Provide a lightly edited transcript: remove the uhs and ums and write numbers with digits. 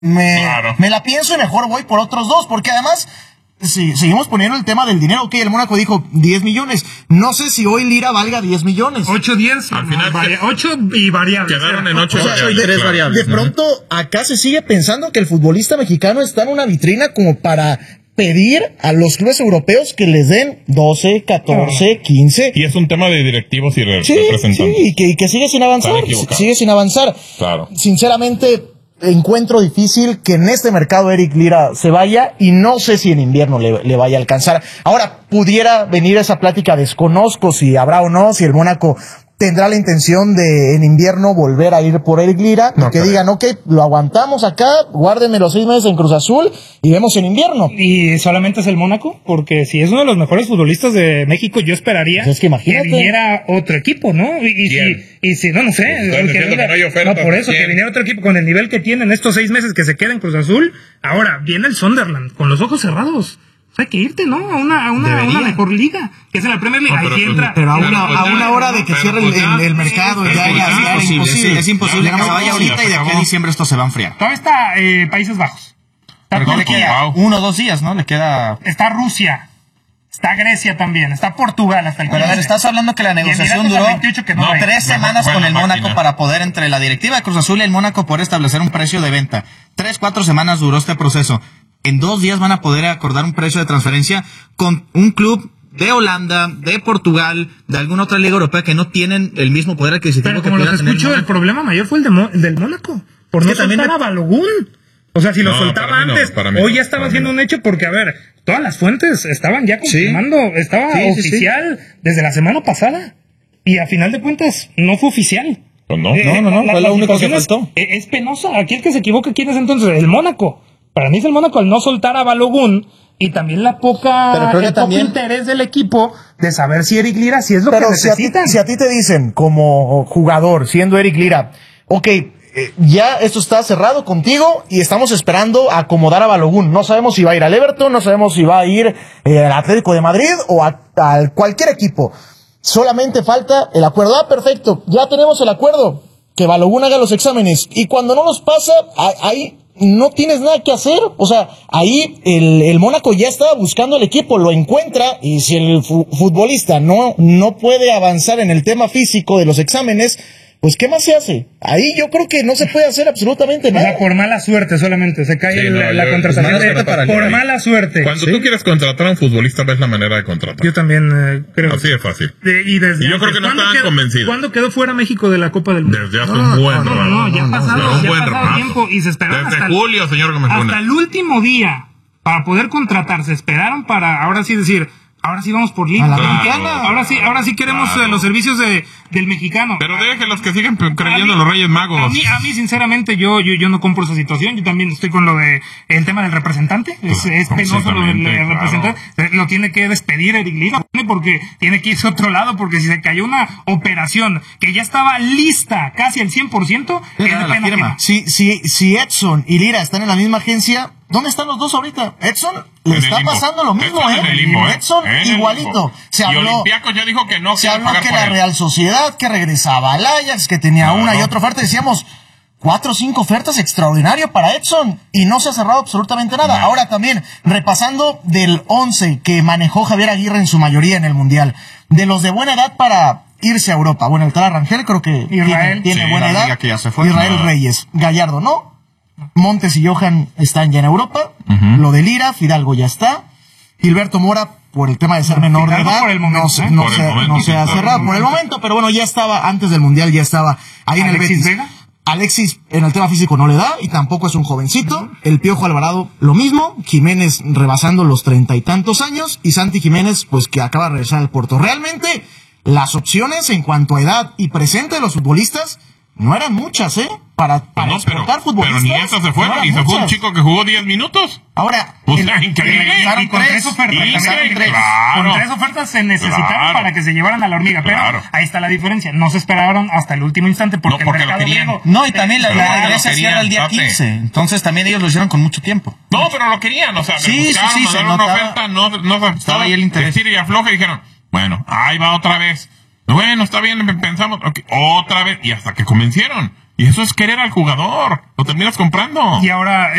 me la pienso y mejor voy por otros dos, porque además, si seguimos poniendo el tema del dinero, ok, el Mónaco dijo 10 millones, no sé si hoy Lira valga 10 millones. 8, 10, al final 8 y variables. Quedaron en 8 3 variables. De pronto, acá se sigue pensando que el futbolista mexicano está en una vitrina como para pedir a los clubes europeos que les den 12, 14, 15. Y es un tema de directivos y representantes. Sí, y que sigue sin avanzar. Sigue sin avanzar. Claro. Sinceramente, encuentro difícil que en este mercado Eric Lira se vaya y no sé si en invierno le vaya a alcanzar. Ahora, pudiera venir esa plática, desconozco si habrá o no, si el Mónaco tendrá la intención de en invierno volver a ir por Eric Lira, no, que digan, ok, lo aguantamos acá, guárdenme los 6 meses en Cruz Azul y vemos en invierno. ¿Y solamente es el Mónaco? Porque si es uno de los mejores futbolistas de México, yo esperaría pues es que viniera otro equipo, ¿no? Y si no sé, por eso, que viniera otro equipo con el nivel que tiene en estos 6 meses que se queda en Cruz Azul. Ahora viene el Sunderland con los ojos cerrados. Hay que irte, ¿no? A una mejor liga, que es en la Premier League. Ahí entra. Pero a una hora de que cierre el mercado, es imposible que se vaya ahorita y de aquí a diciembre esto se va a enfriar. Todavía está Países Bajos. Pero le queda 1 o 2 días, ¿no? Le queda. Está Rusia. Está Grecia también. Está Portugal hasta el 15. Pero a ver, estás hablando que la negociación duró 3 semanas con el Mónaco para poder, entre la directiva de Cruz Azul y el Mónaco, poder establecer un precio de venta. 3-4 semanas duró este proceso. En 2 días van a poder acordar un precio de transferencia con un club de Holanda, de Portugal, de alguna otra liga europea que no tienen el mismo poder adquisitivo. Pero como los escucho, el problema mayor fue el del Mónaco. Por no soltar a Balogun. O sea, si lo soltaba antes, hoy ya estaba haciendo un hecho porque, a ver, todas las fuentes estaban ya confirmando, estaba oficial desde la semana pasada. Y a final de cuentas, no fue oficial. Pues no, fue lo único que faltó. Es penosa. Aquí el que se equivoca, ¿quién es entonces? El Mónaco. Para mí es el Mónaco al no soltar a Balogun y también el poco interés del equipo de saber si Eric Lira si es lo que necesitan. Si a ti te dicen como jugador, siendo Eric Lira, ok, ya esto está cerrado contigo y estamos esperando a acomodar a Balogun. No sabemos si va a ir al Everton, no sabemos si va a ir al Atlético de Madrid o a cualquier equipo. Solamente falta el acuerdo. Ah, perfecto, ya tenemos el acuerdo. Que Balogun haga los exámenes. Y cuando no los pasa, ahí no tienes nada que hacer. O sea, ahí el Mónaco ya estaba buscando el equipo, lo encuentra, y si el futbolista no puede avanzar en el tema físico de los exámenes, pues ¿qué más se hace? Ahí yo creo que no se puede hacer absolutamente nada. O sea, por mala suerte solamente se cae la contratación por mala suerte. Cuando tú quieres contratar a un futbolista, ves la manera de contratar. Yo también creo. Así de fácil. Y yo creo que no estaban convencidos. ¿Cuándo quedó fuera México de la Copa del Mundo? Desde hace un buen rato. No, ya ha pasado tiempo y se esperaron desde julio, señor Gómez Luna. Hasta el último día para poder contratar. Se esperaron para ahora sí decir... Ahora sí vamos por liga. Ahora sí queremos los servicios del mexicano. Pero déjenlos que sigan creyendo los Reyes Magos. A mí sinceramente, yo no compro esa situación. Yo también estoy con lo de el tema del representante. Es penoso lo del representante. Lo tiene que despedir Eric Lira porque tiene que irse a otro lado, porque si se cayó una operación que ya estaba lista casi al 100%, es de pena firma. Si Edson y Lira están en la misma agencia, ¿dónde están los dos ahorita? Edson le está pasando lo mismo, Edson igualito. Y Olympiacos ya dijo que no. Se habló que la Real Sociedad, que regresaba al Ajax, que tenía una y otra oferta. Decíamos 4 o 5 ofertas extraordinario para Edson y no se ha cerrado absolutamente nada. Ahora también, repasando del 11 que manejó Javier Aguirre en su mayoría en el Mundial, de los de buena edad para irse a Europa. Bueno, el tal Rangel creo que tiene buena edad. Que ya se fue. Israel Reyes. Gallardo no. Montes y Johan están ya en Europa. Lo de Lira, Fidalgo ya está. Gilberto Mora, por el tema de ser menor de edad, no se ha cerrado por el momento, pero bueno, ya estaba, antes del Mundial ya estaba ahí en el Betis. Vega. Alexis en el tema físico no le da y tampoco es un jovencito. El Piojo Alvarado lo mismo. Jiménez rebasando los 30 y tantos años. Y Santi Jiménez, pues que acaba de regresar al Porto. Realmente, las opciones en cuanto a edad y presente de los futbolistas no eran muchas, para exportar futbolistas. Pero ni esas se fueron, y se fue un chico que jugó 10 minutos. Ahora, increíble. Y con 3 ofertas. Con 3 ofertas se necesitaban para que se llevaran a la hormiga. Pero ahí está la diferencia. No se esperaron hasta el último instante porque el mercado griego... No, y también la Grecia cierra el día 15. Entonces también ellos lo hicieron con mucho tiempo. No, pero lo querían. O sea, sí, se una oferta, no estaba ahí el interés. Y afloja y dijeron, bueno, ahí va otra vez. Bueno, está bien, pensamos, otra vez, y hasta que convencieron. Y eso es querer al jugador. Lo terminas comprando. Y ahora